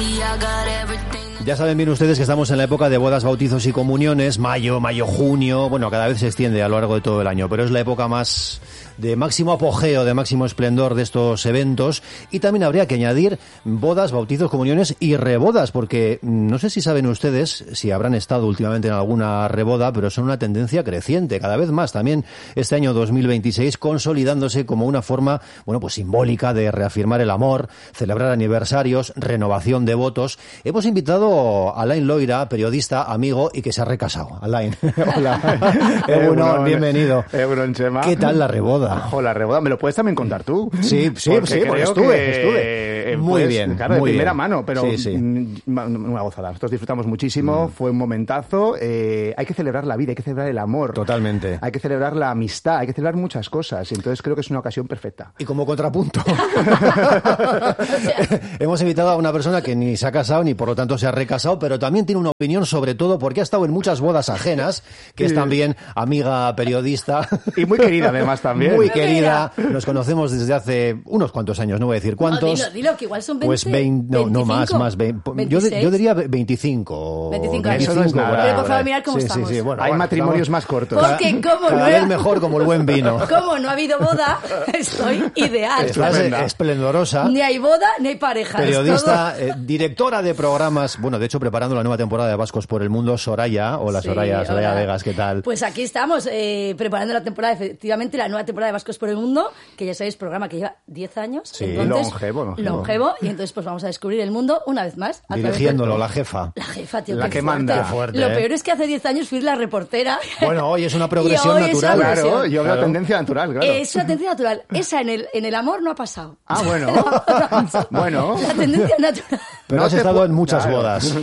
Ya saben bien ustedes que estamos en la época de bodas, bautizos y comuniones, mayo, junio, bueno, cada vez se extiende a lo largo de todo el año, pero es la época más de máximo apogeo, de máximo esplendor de estos eventos, y también habría que añadir bodas, bautizos, comuniones y rebodas, porque no sé si saben ustedes, si habrán estado últimamente en alguna reboda, pero son una tendencia creciente, cada vez más, también este año 2026 consolidándose como una forma, bueno, pues simbólica de reafirmar el amor, celebrar aniversarios, renovación de votos. Hemos invitado a Alain Loira, periodista, amigo y que se ha recasado. Alain, hola. Egunon, bienvenido. Egunon, Chema. ¿Qué tal la reboda? Hola, reboda. ¿Me lo puedes también contar tú? Sí, porque estuve. Muy bien. Claro, muy de primera bien. mano, pero sí. Una gozada. Nosotros disfrutamos muchísimo, fue un momentazo. Hay que celebrar la vida, hay que celebrar el amor. Totalmente. Hay que celebrar la amistad, hay que celebrar muchas cosas. Entonces creo que es una ocasión perfecta. Y como contrapunto, hemos invitado a una persona que ni se ha casado ni por lo tanto se ha recasado, pero también tiene una opinión sobre todo porque ha estado en muchas bodas ajenas, que es también amiga periodista. Y muy querida además también. Muy querida. Nos conocemos desde hace unos cuantos años, no voy a decir cuántos. No, dilo, que igual son 20. Pues 20, no más. 20, yo diría 25. 25 años. Eso no es nada. Pero por favor, mirad cómo estamos. Sí, bueno, hay matrimonios más cortos. Porque como cada vez mejor, como el buen vino. Como no ha habido boda, estoy ideal. Estás esplendorosa. Ni hay boda, ni hay pareja. Periodista, directora de programas, bueno, de hecho preparando la nueva temporada de Vascos por el Mundo, Soraya. Hola, Sí, Soraya hola. Vegas, ¿qué tal? Pues aquí estamos, preparando la temporada, efectivamente, la nueva temporada de Vascos por el Mundo, que ya sabéis, programa que lleva 10 años. Sí, entonces, longevo. Y entonces pues vamos a descubrir el mundo una vez más. Dirigiéndolo, la jefa. La jefa, tío, La qué que fuerte. manda. Fuerte, Lo ¿eh? peor es que hace 10 años fui la reportera. Bueno, hoy es una progresión Y hoy es natural. una Claro, yo veo Claro. tendencia natural, claro. Es una tendencia natural. Esa en el amor no ha pasado. Ah, bueno. Bueno. La tendencia natural. Pero No has te estado pu- en muchas Claro. bodas.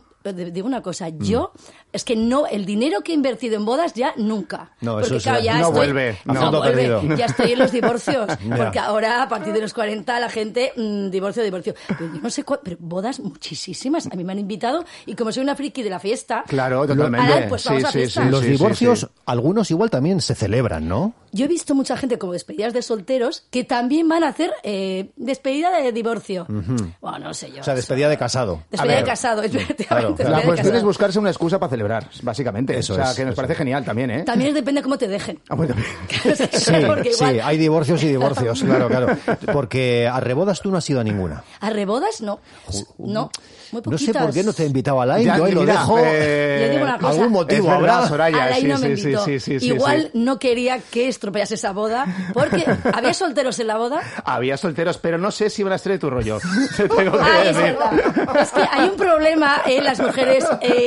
Digo una cosa, yo es que no, el dinero que he invertido en bodas ya nunca. No, porque eso es- claro, ya no estoy, vuelve, a no fondo vuelve. perdido. Ya estoy en los divorcios, Ya. porque ahora a partir de los 40 la gente divorcio. Pero yo no sé pero bodas muchísimas. A mí me han invitado y como soy una friki de la fiesta, Claro, totalmente. ahora, pues vamos a fiesta. Los sí, divorcios, sí. algunos igual también se celebran, ¿no? Yo he visto mucha gente como despedidas de solteros que también van a hacer despedida de divorcio. Bueno, no sé yo. O sea, despedida de casado. Despedida A ver, de casado, efectivamente. claro. despedida La de cuestión casado. es buscarse una excusa para celebrar, básicamente. Eso o sea, es, que nos eso parece es. genial también, ¿eh? También depende cómo te dejen. Ah, bueno, Sí, Porque sí, igual- hay divorcios y divorcios, claro. Porque a rebodas tú no has ido a ninguna. ¿A rebodas? No. No, muy No poquitas. sé por qué no te he invitado a Alain, Ya, yo ahí lo mira, dejo. Yo digo una cosa. Algún motivo es verdad, habrá. Soraya, Alain sí, no me sí, invitó. sí, Igual sí. no quería que estropease esa boda, porque había solteros en la boda. Había solteros, pero no sé si van a ser de tu rollo. Te tengo que Ah, es decir. verdad. Es que hay un problema en las mujeres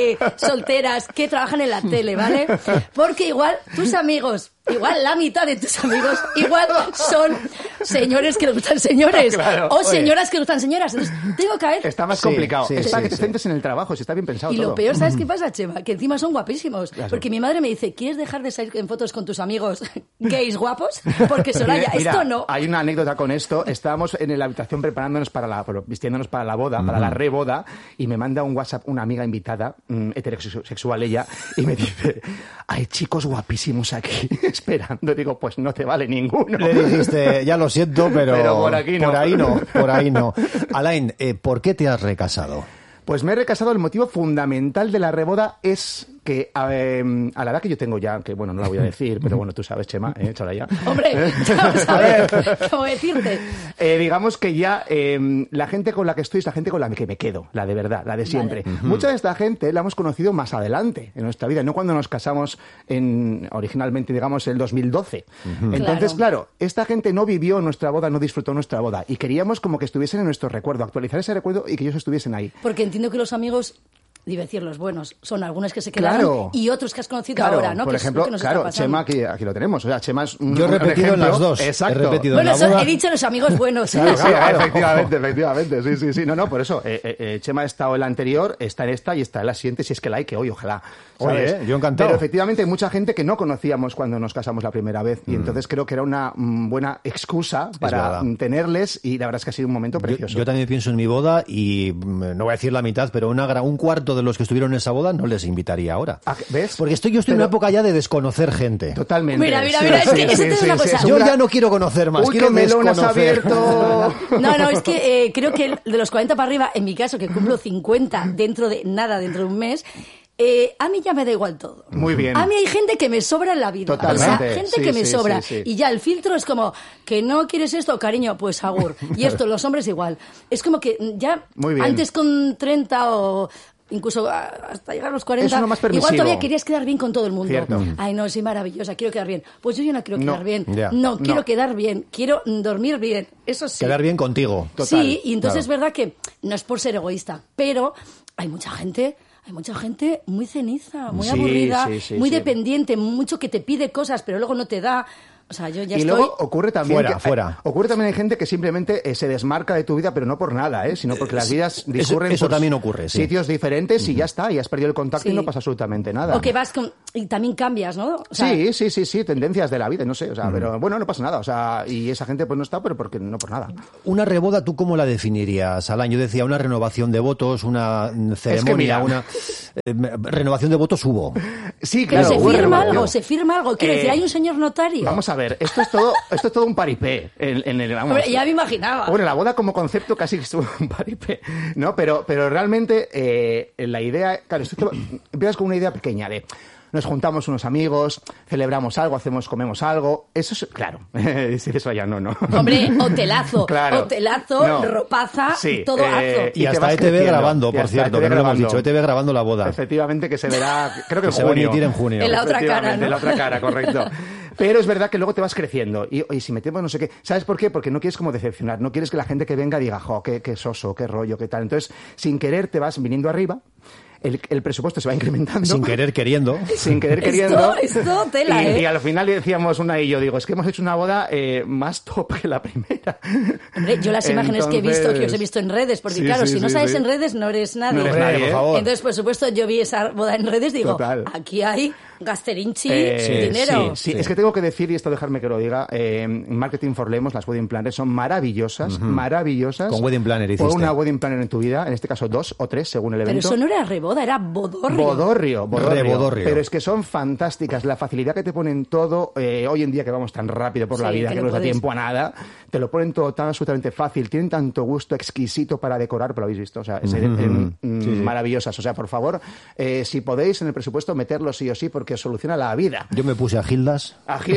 solteras que trabajan en la tele, ¿vale? Porque igual tus amigos, igual la mitad de tus amigos, igual son señores que les gustan señores. Claro, O oye. señoras que les gustan señoras. Entonces, tengo que ver. Está más Sí, complicado. sí, es sí, para que sí. te centres en el trabajo, si está bien pensado Y todo. lo peor, ¿sabes qué pasa, Chema? Que encima son guapísimos. Claro. Porque mi madre me dice, ¿quieres dejar de salir en fotos con tus amigos gays guapos? Porque Soraya, Mira, esto no. hay una anécdota con esto. Estábamos en la habitación preparándonos vistiéndonos para la boda, para la reboda, y me manda un WhatsApp una amiga invitada, heterosexual ella, y me dice, hay chicos guapísimos aquí esperando. Digo, pues no te vale ninguno. Le dijiste, ya lo siento, pero por aquí no. Por ahí no. Alain, ¿por qué te has recasado? Pues me he recasado. El motivo fundamental de la reboda es que a la edad que yo tengo ya, que bueno, no la voy a decir, pero bueno, tú sabes, Chema, échala ya. Hombre, vamos a ver, ¿cómo decirte? Digamos que ya la gente con la que estoy es la gente con la que me quedo, la de verdad, la de siempre. Vale. Mucha de esta gente la hemos conocido más adelante en nuestra vida, no cuando nos casamos originalmente, digamos, en el 2012. Entonces, claro, esta gente no vivió nuestra boda, no disfrutó nuestra boda, y queríamos como que estuviesen en nuestro recuerdo, actualizar ese recuerdo y que ellos estuviesen ahí. Porque entiendo que los amigos, iba a decir los buenos, son algunos que se quedaron Claro. y otros que has conocido Claro, ahora, ¿no? por Que es lo ejemplo, que nos está claro, pasando. Chema, aquí lo tenemos. O sea, Chema es un Yo he un repetido en ejemplo. las dos. Exacto. He repetido Bueno, en la boda. he dicho los amigos buenos. Claro, sí, Claro. efectivamente. Sí. No, por eso. Chema ha estado en la anterior, está en esta y está en la siguiente, si es que la hay, que hoy, ojalá. ¿sabes? Oye, yo encantado. Pero efectivamente hay mucha gente que no conocíamos cuando nos casamos la primera vez y entonces creo que era una buena excusa para verdad. tenerles y la verdad es que ha sido un momento precioso. Yo también pienso en mi boda y no voy a decir la mitad, pero un cuarto 90% de los que estuvieron en esa boda no les invitaría ahora. ¿Ves? Porque yo estoy en una época ya de desconocer gente. Totalmente. Mira, es que eso te digo una cosa. Yo ya no quiero conocer más, Uy, quiero qué melón has desconocer. abierto. No, es que creo que de los 40 para arriba, en mi caso, que cumplo 50 dentro de un mes, a mí ya me da igual todo. Muy bien. A mí hay gente que me sobra en la vida. Totalmente. O sea, gente que me sobra. Sí. Y ya el filtro es como, que no quieres esto, cariño, pues agur. Y esto, los hombres igual. Es como que ya Muy bien. antes con 30 o incluso hasta llegar a los 40, Es uno más permisivo. igual todavía querías quedar bien con todo el mundo. Cierto. Ay, no, soy maravillosa, quiero quedar bien. Pues yo ya no quiero quedar bien. Ya. No, quiero No. quedar bien, quiero dormir bien. Eso sí. Quedar bien contigo. Total, Sí, y entonces claro. es verdad que no es por ser egoísta, pero hay mucha gente muy ceniza, muy Sí, aburrida, sí, muy sí. dependiente, mucho que te pide cosas, pero luego no te da. O sea, yo ya Y estoy... luego ocurre también Fuera. ocurre también hay gente que simplemente se desmarca de tu vida, pero no por nada, sino porque las vidas discurren eso por también ocurre, sí. sitios diferentes y ya está, y has perdido el contacto y Sí. no pasa absolutamente nada. O que vas con... Y también cambias, ¿no? O sea, Sí, tendencias de la vida, no sé, o sea, pero bueno, no pasa nada, o sea, y esa gente pues no está, pero porque no por nada. Una reboda, ¿tú cómo la definirías, Alain? Yo decía una renovación de votos, una ceremonia, mira. una renovación de votos hubo. Sí, pero claro. se hubo firma renovación. algo, se firma algo. Quiero decir, hay un señor notario. Vamos a ver, esto es todo un paripé. Vamos, Hombre, ya me imaginaba. Bueno, la boda como concepto casi estuvo un paripé, ¿no? Pero realmente la idea, claro, empiezas con una idea pequeña de nos juntamos unos amigos, celebramos algo, comemos algo, eso es, claro, si eso ya no. Hombre, hotelazo, Claro. Hotelazo, ropaza, Sí, todo azo. Y te hasta vas ETV creciendo. grabando, Y por hasta cierto, ETV que no lo hemos grabando. dicho. ETV grabando la boda. Efectivamente que se verá, creo que en Se va a junio. emitir en junio. En la otra cara, Efectivamente, ¿no? en la otra cara, correcto. Pero es verdad que luego te vas creciendo. Y si metemos no sé qué. ¿Sabes por qué? Porque no quieres como decepcionar. No quieres que la gente que venga diga, jo, qué soso, qué rollo, qué tal. Entonces, sin querer te vas viniendo arriba. El presupuesto se va incrementando. Sin querer queriendo. Sin querer queriendo. Esto tela, y al final decíamos una y yo, digo, es que hemos hecho una boda más top que la primera. Hombre, yo las imágenes que he visto, que os he visto en redes, porque Sí, claro, sí, si no sí, sabes sí. en redes, no eres nadie. No eres nadie, por ¿eh? favor. Entonces, por supuesto, yo vi esa boda en redes, digo, Total. aquí hay gasterinchi, sí, dinero. Sí, es que tengo que decir, y esto dejarme que lo diga, Marketing for Lemos, las wedding planners son maravillosas, maravillosas. Con wedding planner Pon hiciste. una wedding planner en tu vida, en este caso 2 o 3, según el Pero evento. eso no era reboda, era bodorrio. Bodorrio. Rebodorrio. Pero es que son fantásticas. La facilidad que te ponen todo, hoy en día que vamos tan rápido por la Sí, vida, que que no no nos da puedes. tiempo a nada, te lo ponen todo tan absolutamente fácil. Tienen tanto gusto exquisito para decorar, pero lo habéis visto. O sea, maravillosas. O sea, por favor, si podéis en el presupuesto meterlo sí o sí, porque os soluciona la vida. Yo me puse a Gildas.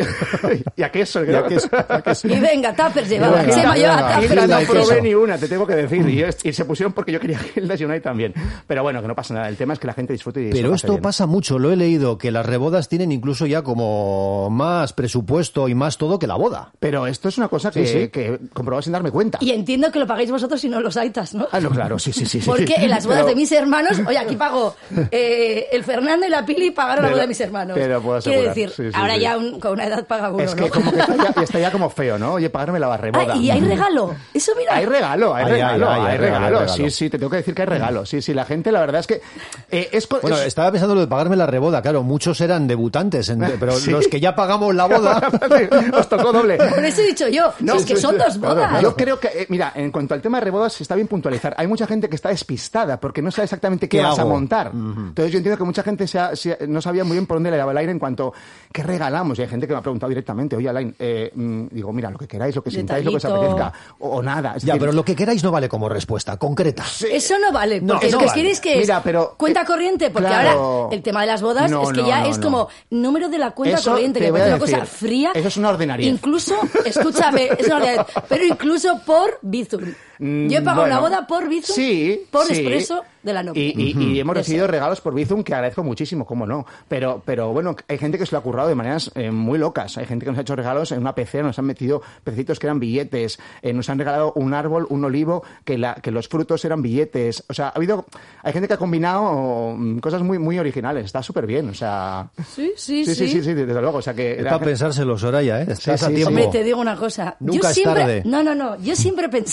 Y a queso, Y a queso. Y venga, tuppers llevaba. Venga, Chema llevaba venga, tuppers. Gilda no y probé queso. ni una, te tengo que decir. Y se pusieron porque yo quería Gildas y Unai también. Pero bueno, que no pasa nada. El tema es que la gente disfrute y se Pero lo pase esto bien. pasa mucho, lo he leído, que las rebodas tienen incluso ya como más presupuesto y más todo que la boda. Pero esto es una cosa que, Sí. que comprobaba sin darme cuenta. Y entiendo que lo pagáis vosotros y no los aitas, ¿no? Ah, no, claro, sí. Porque en las bodas Pero- de mis hermanos, oye, aquí pago el Fernando y la Pili pagaron la Te boda lo- de mis hermanos. te lo puedo Quiero asegurar. decir, Sí, sí, ahora sí. ya con una edad paga uno, Es ¿no? que como que está ya como feo, ¿no? Oye, pagarme la barreboda. Ah, y hay regalo. Eso, mira. Hay regalo, hay Hay regalo. regalo. Sí, te tengo que decir que hay regalo. Sí, la gente, la verdad es que... Bueno, estaba pensando lo de pagarme la reboda, claro, muchos eran debutantes, pero Sí. los que ya pagamos la boda... Os tocó doble. Por eso he dicho yo. No, es que sí, son sí. dos bodas. Yo creo que, mira, en cuanto al tema de rebodas, está bien puntualizar. Hay mucha gente que está despistada porque no sabe exactamente qué ¿Qué vas a hago? montar. Entonces yo entiendo que mucha gente no sabía muy bien por dónde le daba el aire en cuanto qué regalamos. Y hay gente que me ha preguntado directamente, oye, Alain, digo, mira, lo que queráis, lo que sintáis, lo que os Detallito. apetezca, o nada. Es Ya, decir, pero lo que queráis no vale como respuesta, concreta. Eso no vale, No, porque eso lo que vale. quieres que es Mira, pero, cuenta corriente, porque claro. ahora el tema de las bodas No, es que no, ya no, es no. como número de la cuenta Eso corriente, te que voy es a una cosa decir. fría. Eso es una ordinariedad. Incluso, escúchame, es una ordinariedad, pero incluso por Bizum. Yo he pagado Bueno, una boda por Bizum, sí, por sí. expreso de la novia. Y hemos Eso. recibido regalos por Bizum que agradezco muchísimo, cómo no. Pero bueno, hay gente que se lo ha currado de maneras muy locas. Hay gente que nos ha hecho regalos en una pecera, nos han metido pececitos que eran billetes, nos han regalado un árbol, un olivo, que los frutos eran billetes. O sea, hay gente que ha combinado cosas muy originales. Está súper bien, o sea... Sí, desde luego. O sea que... Es para pensárselo, Soraya, ¿eh? Estás a sí, tiempo. Hombre, te digo una cosa. Nunca yo es siempre, tarde. No. Yo siempre pensé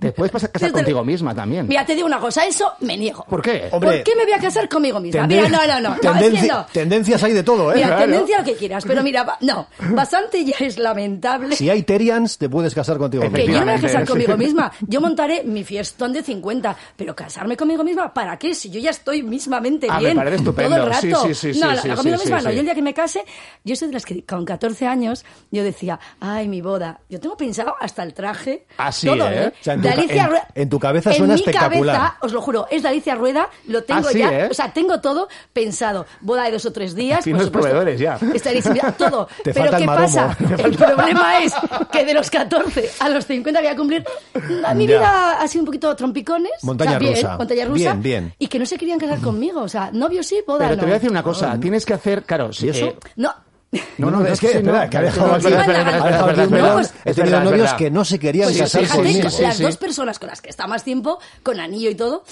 Te puedes casar contigo misma también. Mira, te digo una cosa, eso me niego. ¿Por qué? Hombre, ¿Por qué me voy a casar conmigo misma? Mira, no, es que no. Tendencias hay de todo, ¿eh? Mira, Claro. tendencia lo que quieras, pero mira, no, bastante ya es lamentable. Si hay Terians, te puedes casar contigo Que mismo. yo no me voy a casar Efectivamente, conmigo misma. Yo montaré mi fiestón de 50, pero casarme conmigo misma, ¿para qué? Si yo ya estoy mismamente Me bien. parece estupendo. Todo el rato. Sí, no, sí, conmigo sí, misma sí, no. sí. Yo el día que me case, yo soy de las que con 14 años, yo decía, ay, mi boda. Yo tengo pensado hasta el traje. Así, todo, ¿eh? O sea, De Alicia Rueda. en tu cabeza suena En mi espectacular. cabeza, os lo juro, es de Alicia Rueda, lo tengo Así, ya. ¿eh? O sea, tengo todo pensado. Boda de 2 o 3 días. Tienes por supuesto. proveedores ya. Estaréis mira, todo. Te Pero falta el ¿qué maromo. pasa? El problema es que de los 14 a los 50 voy a cumplir. Mi Ya. vida ha sido un poquito trompicones. Montaña bien, rusa. montaña rusa. Bien, bien. Y que no se querían casar conmigo. O sea, novio sí, boda Pero no. te voy a decir una cosa. Tienes que hacer... Claro, ¿Y eso? No. No, es que, sí, espera, no. que ha dejado aquí, espera, ha espera, dejado espera, aquí un espera, melón. pues, He es tenido verdad, es novios verdad. que no se querían Pues casar fíjate, conmigo. las dos personas con las que está más tiempo, con anillo y todo,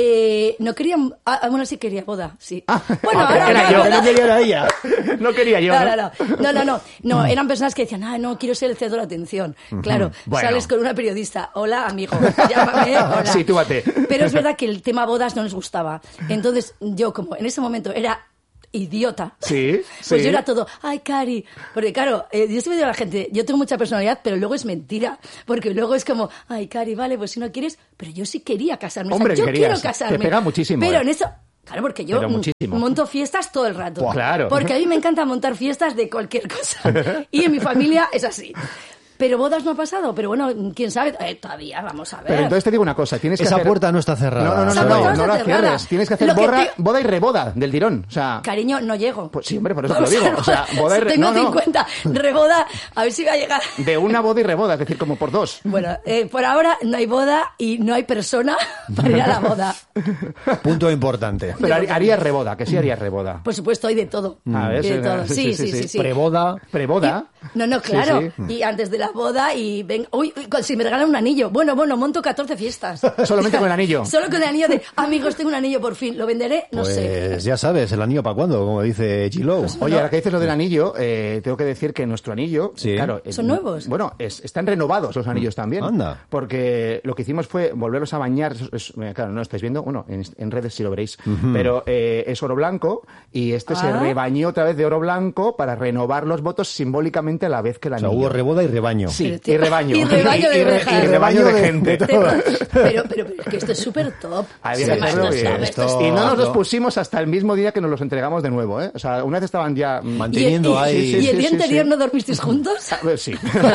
no querían... Bueno, sí quería boda, sí. Bueno, ahora era ya, yo, boda. No quería a ella. No quería yo, ¿no? No, eran personas que decían, no quiero ser el centro de atención. Claro, Bueno. sales con una periodista, hola amigo, llámame, hola. Sitúate. Pero es verdad que el tema bodas no les gustaba. Entonces yo, como en ese momento era idiota, Sí, pues sí. yo era todo, ay Cari, porque claro, yo siempre digo a la gente, yo tengo mucha personalidad, pero luego es mentira, porque luego es como, ay Cari, vale, pues si no quieres, pero yo sí quería casarme, Hombre, o sea, yo querías. quiero casarme. Te pega muchísimo, Pero ¿eh? en eso... Claro, porque yo Pero muchísimo. monto fiestas todo el rato. Buah, claro. Porque a mí me encanta montar fiestas de cualquier cosa. Y en mi familia es así. Pero bodas no ha pasado, pero bueno, quién sabe, todavía, vamos a ver. Pero entonces te digo una cosa, tienes que Esa hacer... puerta no está cerrada. No, Esa puerta no no está la cerrada. cierres. Tienes que hacer Lo que boda y reboda del tirón. O sea, Cariño, no llego. pues sí, hombre, por eso te lo digo. O sea, boda y Tengo no. 50, reboda, a ver si va a llegar. De una boda y reboda, es decir, como por dos. Bueno, por ahora no hay boda y no hay persona para ir a la boda. Punto importante. Pero harías reboda, que sí harías reboda. Por supuesto, hay de todo. A ver, Hay de sí, todo. sí, Sí. Preboda. Preboda. No, claro. Sí, Y antes de la boda y ven, uy, si me regalan un anillo. Bueno, monto 14 fiestas. Solamente con el anillo. Solo con el anillo de, amigos, tengo un anillo por fin. ¿Lo venderé? No sé. Pues ya sabes, el anillo para cuándo, como dice G-Lo. Oye, ahora que dices lo del anillo, tengo que decir que nuestro anillo, Sí. claro, ¿Son nuevos? Bueno, están renovados los anillos también. Anda. Porque lo que hicimos fue volverlos a bañar. Claro, no lo estáis viendo, bueno, en redes sí lo veréis. Pero es oro blanco y este se rebañó otra vez de oro blanco para renovar los votos simbólicamente a la vez que el O anillo. sea, hubo reboda y rebaño. Sí, Pero, y rebaño. y rebaño de ovejas. y rebaño de gente. Pero es que esto es súper top. Había Sí, que hacerlo esto es bien. top, esto es Y no top. nos los pusimos hasta el mismo día que nos los entregamos de nuevo, ¿eh? O sea, una vez estaban ya... Manteniendo ahí. ¿Y el día Sí, anterior sí. no dormisteis juntos? Sí.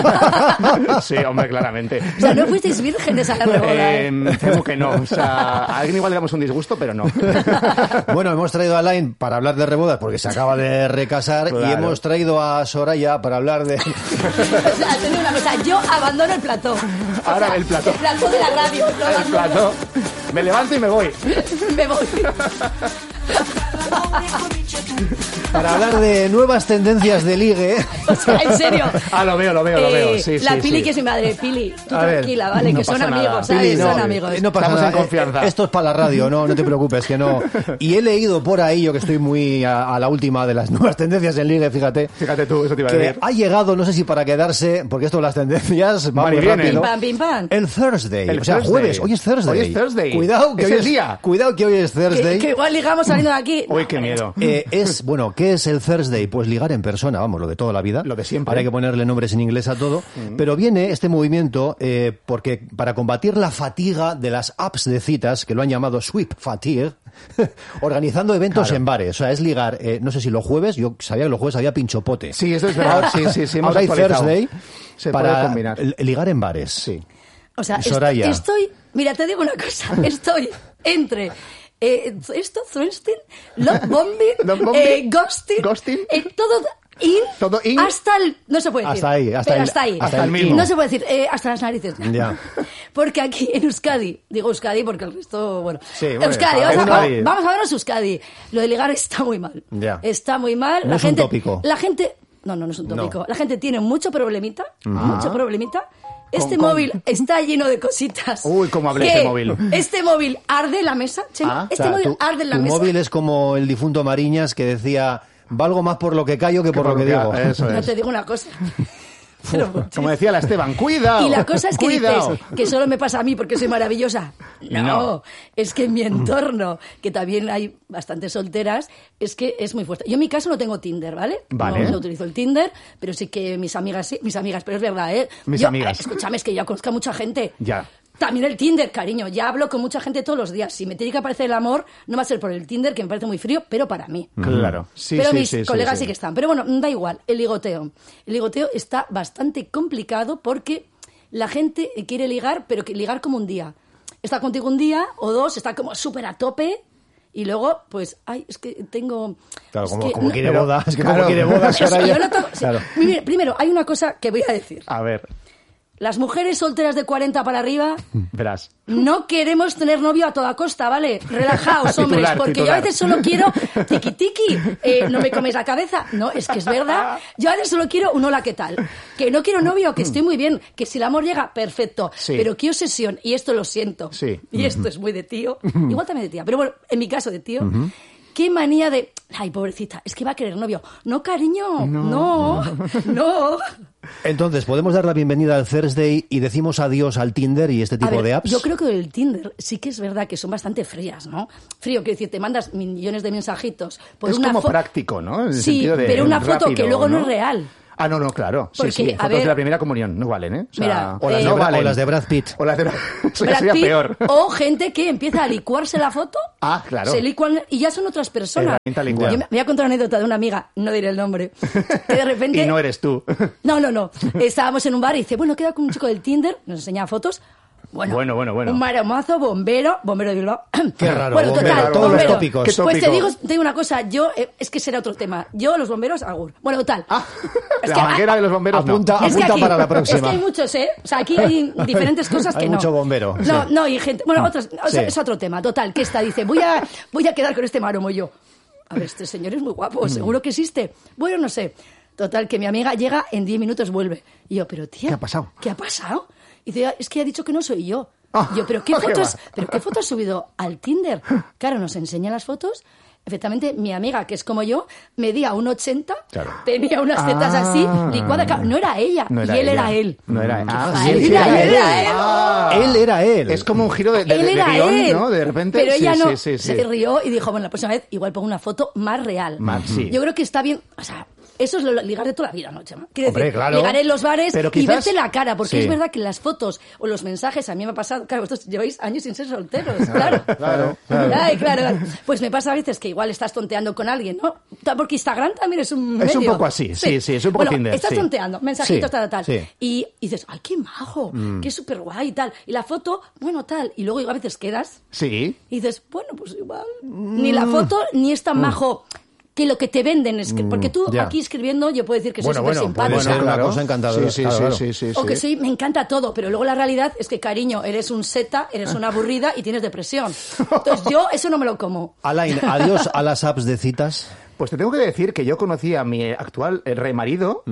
Sí, hombre, claramente. O sea, no fuisteis vírgenes a la reboda. Temo que no. O sea, a alguien igual le damos un disgusto, pero no. Bueno, hemos traído a Lain para hablar de rebodas porque se acaba de recasar y Claro. hemos traído a Soraya para hablar de... O sea, te digo una cosa, yo abandono el plató. Ahora el plató. El plató de la radio. lo El abandono. plato. Me levanto y me voy. Me voy. para hablar de nuevas tendencias de ligue. O sea, en serio. Ah, lo veo. Sí, la sí, Pili, sí. que es mi madre. Pili, tú A ver, tranquila, ¿vale? no Que son pasa nada. amigos, ¿sabes? Pili, no, son amigos. no pasa Estamos nada. en confianza. Esto es para la radio, no te preocupes, que no. Y he leído por ahí, yo que estoy muy a la última de las nuevas tendencias en ligue, fíjate. Fíjate tú, eso te iba a Que decir. ha llegado, no sé si para quedarse, porque esto de las tendencias va Van y muy vienen. rápido. Pim, pam, pim, pam. El Thursday, El o sea, Thursday. jueves, hoy es Thursday. Hoy es Thursday. Cuidado que Es hoy el día. Cuidado que hoy es Thursday. Que igual ligamos saliendo de aquí. Uy, qué miedo. Bueno, ¿qué es el Thursday? Pues ligar en persona, vamos, lo de toda la vida. Lo de siempre. Ahora hay que ponerle nombres en inglés a todo. Pero viene este movimiento porque para combatir la fatiga de las apps de citas, que lo han llamado Sweep Fatigue, organizando eventos Claro. en bares. O sea, es ligar, no sé si los jueves, yo sabía que los jueves había pinchopote. Sí, eso es verdad. Sí, hemos Ahora hay actualizado. Thursday Se puede para combinar. ligar en bares. Sí. O sea, Soraya. estoy... Mira, te digo una cosa. Estoy entre... Thrunston, Love Bombing, Love bombing, Ghosting, ghosting. todo in, Hasta el... No se puede decir. Hasta ahí, hasta pero el- hasta ahí. hasta el mismo. No se puede decir, hasta las narices. Ya. Porque aquí en Euskadi, digo Euskadi porque el resto, bueno. Sí, bueno, Euskadi, Euskadi. vamos a vernos Euskadi. Lo de ligar está muy mal. Ya. Está muy mal. No es un tópico. La gente... No es un tópico. No. La gente tiene mucho problemita, mucho problemita. Este Con- móvil está lleno de cositas. Uy, cómo hablé que ese móvil. Este móvil arde en la mesa, Chema. Ah, Este O sea, móvil arde en la tu mesa. móvil es como el difunto Mariñas que decía, valgo más por lo que callo que por lo que digo. Eso No es. te digo una cosa. Pero muchísimo. Como decía la Esteban, cuidado. Y la cosa es que cuidado. dices que solo me pasa a mí porque soy maravillosa. No, No. es que en mi entorno, que también hay bastantes solteras, es que es muy fuerte. Yo en mi caso no tengo Tinder, ¿vale? Vale. No utilizo el Tinder, pero sí que mis amigas sí, pero es verdad, ¿eh? Mis amigas. Escúchame, es que ya conozco a mucha gente. Ya. También el Tinder, cariño. Ya hablo con mucha gente todos los días. Si me tiene que aparecer el amor, no va a ser por el Tinder, que me parece muy frío, pero para mí. Claro. Sí, pero sí, mis sí, colegas sí sí. que están. Pero bueno, da igual. El ligoteo. El ligoteo está bastante complicado porque la gente quiere ligar, pero que ligar como un día. Está contigo un día o dos, está como súper a tope. Y luego, pues, ay, es que tengo... Claro, es como, que como no- quiere pero- boda, es que claro. como quiere boda, Yo Soraya. no tengo- sí. Claro. Primero, hay una cosa que voy a decir. A ver, Las mujeres solteras de 40 para arriba verás. no queremos tener novio a toda costa, ¿vale? Relajaos, hombres, Titular, porque yo a titular. veces solo quiero tiki-tiki, no me comes la cabeza. No, es que es verdad. Yo a veces solo quiero un hola, ¿qué tal? Que no quiero novio, que estoy muy bien, que si el amor llega, perfecto. Sí. Pero qué obsesión, y esto lo siento. Sí. Y esto es muy de tío, igual también de tía, pero bueno, en mi caso de tío, qué manía de, ay, pobrecita, es que va a querer novio. No, cariño, no. Entonces, podemos dar la bienvenida al Thursday y decimos adiós al Tinder y este A tipo ver, de apps. yo creo que el Tinder sí que es verdad que son bastante frías, ¿no? Frío, quiero decir, te mandas millones de mensajitos por Es una como fo- práctico, ¿no? En el Sí, sentido de pero una foto rápido, que luego no es real. Ah, no, claro. Porque, Sí, a fotos ver- de la primera comunión no valen, ¿eh? O sea, Mira, o, las eh, de no Bra- valen. o las de Brad Pitt. O las de Eso ya Brad sería Pitt, peor. o gente que empieza a licuarse la foto. Ah, claro. Se licuan y ya son otras personas. Herramienta licuar. Yo me voy a contar una anécdota de una amiga, no diré el nombre, que de repente... Y no eres tú. No. Estábamos en un bar y dice, bueno, queda con un chico del Tinder, nos enseñaba fotos. Bueno. Bueno. Un maromazo, bombero de Bilbao. Qué raro, Bueno, bombero, total, todos los bombero. tópicos. ¿Qué Pues te tópico? digo una cosa, yo, es que será otro tema. Yo, los bomberos, agur. Bueno, total. Ah, Es la que- manguera de los bomberos no. Apunta. Es que aquí, para la próxima. Es que hay muchos, ¿eh? O sea, aquí hay diferentes cosas que Hay no. mucho bombero, No, sí. no, y gente... Bueno, otros, o sea, Sí. es otro tema. Total, que esta dice, voy a quedar con este maromo yo. A ver, este señor es muy guapo, seguro que existe. Bueno, no sé. Total, que mi amiga llega, en 10 minutos vuelve. Y yo, pero tía... ¿Qué ha pasado? ¿Qué ha pasado? Y dice, es que ha dicho que no soy yo. Ah, Y yo, ¿pero qué qué fotos va. has subido al Tinder? Claro, nos enseña las fotos. Efectivamente, mi amiga, que es como yo, medía 1,80, Claro. tenía unas tetas así, licuada. Claro, no era ella, No era y él ella. era él. No era él. Ah, sí, él sí, era él. Él era él. Es como un giro de Él era guión, él. ¿no? De repente. Pero ella sí, no. sí. Se rió y dijo, bueno, la próxima vez igual pongo una foto más real. Sí. Yo creo que está bien, o sea, eso es lo ligar de toda la vida, ¿no, Chema? Quiero Hombre, decir, claro. ligar en los bares Pero y quizás- verte la cara, porque Sí. es verdad que las fotos o los mensajes, a mí me ha pasado, claro, vosotros lleváis años sin ser solteros, claro. Claro. Ay, claro. Pues me pasa a veces que igual estás tonteando con alguien, ¿no? Porque Instagram también es un Es un medio. poco así, sí, es un poco bueno, Tinder, estás sí. tonteando, mensajitos, Sí, tal. sí. Y dices, ay, qué majo, qué súper guay y tal. Y la foto, bueno, tal. Y luego igual a veces quedas Sí. y dices, bueno, pues igual, ni la foto ni es tan majo que lo que te venden es que, porque tú ya. aquí escribiendo yo puedo decir que soy Bueno, súper bueno, puede simpática. ser una cosa encantadora. Sí, claro, claro. sí. O que soy, me encanta todo, pero luego la realidad es que, cariño, eres un seta, eres una aburrida y tienes depresión. Entonces yo eso no me lo como. Alain, adiós a las apps de citas. Pues te tengo que decir que yo conocí a mi actual re marido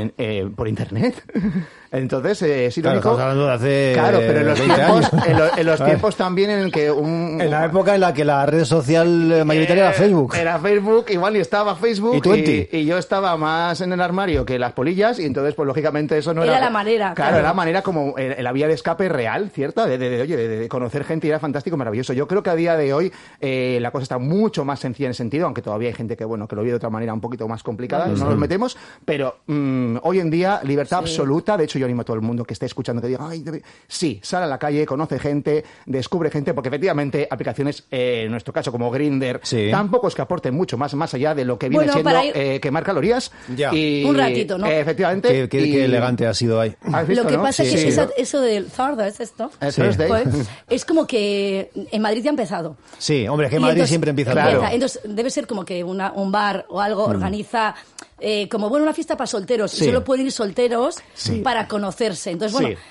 por internet. Entonces, es Claro, irónico. estamos hablando de hace Claro, pero en los 20 tiempos, años. en los tiempos también en el que En la época en la que la red social mayoritaria era Facebook. Era Facebook, igual y estaba Facebook Y Twenty. y yo estaba más en el armario que las polillas y entonces pues lógicamente eso no era... Era la manera, Claro, claro. era la manera como la vía de escape real, ¿cierta? De conocer gente y era fantástico, maravilloso. Yo creo que a día de hoy la cosa está mucho más sencilla en ese sentido, aunque todavía hay gente que bueno que lo vive de otra manera un poquito más complicada, no nos metemos, pero hoy en día libertad absoluta. De hecho yo animo a todo el mundo que esté escuchando que diga, ay, sí, sale a la calle, conoce gente, descubre gente, porque efectivamente aplicaciones, en nuestro caso como Grindr, Sí. tampoco es que aporten mucho más allá de lo que viene Bueno, siendo para ir- quemar calorías. Ya. Y, Un ratito, ¿no? Efectivamente. Qué elegante ha sido ahí. ¿Has visto, Lo que no? pasa es Sí, que sí. eso del Thursday, ¿es esto? Sí. Thursday. Pues, es como que en Madrid ya ha empezado. Sí, hombre, que Y Madrid entonces- siempre empieza Claro. todo. Entonces debe ser como que un bar o algo organiza como bueno una fiesta para solteros Sí. y solo pueden ir solteros Sí. para conocerse. Entonces Sí. bueno,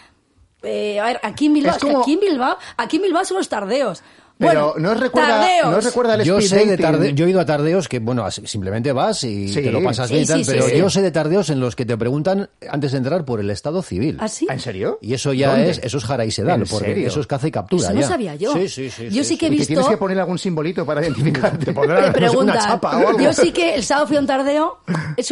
a ver, aquí en Bilbao, Es como- aquí en Bilbao son los tardeos. Pero Bueno, no os recuerda, tardeos. no os recuerda el Yo speed sé de dating? yo he ido a tardeos que, bueno, simplemente vas y Sí. te lo pasas Sí, bien y tal, sí, pero sí. yo sé de tardeos en los que te preguntan antes de entrar por el estado civil. ¿Ah, sí? ¿En serio? Y eso ya ¿Dónde? eso es jara y sedal, ¿En porque serio? eso es caza y captura. Eso no ya. sabía yo. Sí. Yo sí que he Y que visto. tienes que poner algún simbolito para identificarte. Te preguntan. una chapa o algo. Yo sí que el sábado fui a un tardeo, eso era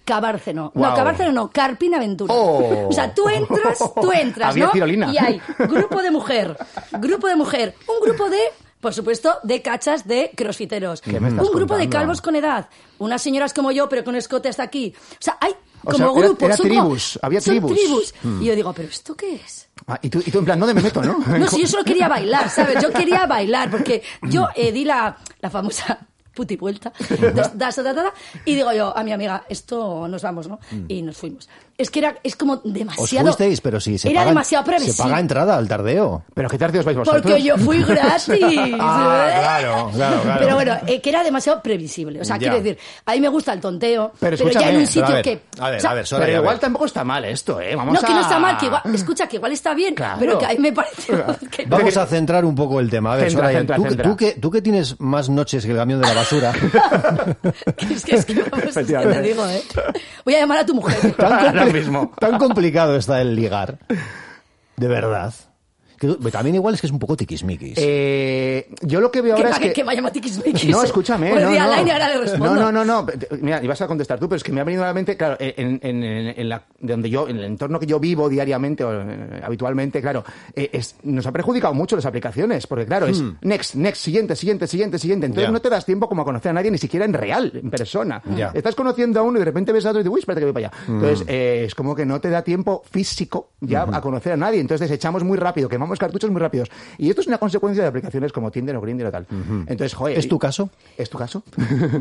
Cabárceno. Wow. No, Cabárceno no, Carpina Aventura. Oh. O sea, tú entras, Había ¿no? tirolina. Y hay grupo de mujer, un grupo de... Por supuesto, de cachas de crossfiteros. ¿Qué me estás Un grupo de contando? calvos con edad. Unas señoras como yo, pero con escote hasta aquí. O sea, hay O como sea, grupos. era son tribus, había son tribus. Y yo digo, ¿pero esto qué es? Ah, y tú en plan, ¿dónde me meto, no? No, si yo solo quería bailar, ¿sabes? Yo quería bailar, porque yo di la famosa putivuelta, y digo yo a mi amiga, esto nos vamos, ¿no? Y nos fuimos. Es que es como demasiado... Os fuisteis, pero sí, era demasiado previsible. Se paga entrada al tardeo. ¿Pero qué tarde os vais vosotros? Porque yo fui gratis. Claro. Pero bueno, que era demasiado previsible. O sea, Ya. quiero decir, a mí me gusta el tonteo, Pero pero ya escúchame, en un pero sitio a ver, que... a ver, o sea, a ver, Soraya, Pero a igual ver. tampoco está mal esto, ¿eh? Vamos no, que no está mal, que a... igual, escucha, que igual está bien, Claro. pero que a mí me parece que no. Vamos a centrar un poco el tema. A ver, Centra, Soraya, centra. tú que tienes más noches que el camión de la basura. es que vamos, es que te digo, ¿eh? Voy a llamar a tu mujer. Ahora mismo. Tan complicado está el ligar. De verdad. Que también igual es que es un poco tiquismiquis. Yo lo que veo ahora es que... Que me llama tiquismiquis. No, escúchame, Pues no, di no. al aire, ahora le respondo. No. Mira, ibas a contestar tú, pero es que me ha venido a la mente, claro, en el entorno que yo vivo diariamente o habitualmente, claro, nos ha perjudicado mucho las aplicaciones, porque claro, es next, siguiente. Entonces Ya. no te das tiempo como a conocer a nadie, ni siquiera en real, en persona. Ya. Estás conociendo a uno y de repente ves a otro y dices, uy, espérate que voy para allá. Entonces, es como que no te da tiempo físico ya a conocer a nadie. Entonces desechamos muy rápido, quemamos cartuchos muy rápidos. Y esto es una consecuencia de aplicaciones como Tinder o Grindr o tal. Entonces, joder. ¿Es tu caso? ¿Es tu caso?